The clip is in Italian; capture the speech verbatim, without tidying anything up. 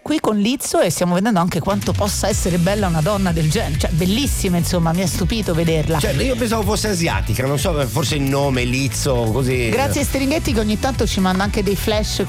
qui con Lizzo e stiamo vedendo anche quanto possa essere bella una donna del genere, cioè bellissima, insomma, mi è stupito vederla. Cioè, io pensavo fosse asiatica, non so, forse il nome Lizzo, così. Grazie a Steringhetti che ogni tanto ci manda anche dei flash